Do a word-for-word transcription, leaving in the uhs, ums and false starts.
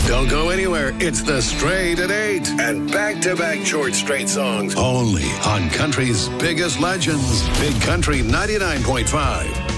Don't go anywhere. It's the Straight at eight. And back-to-back short straight songs. Only on country's biggest legends. Big Country ninety-nine point five.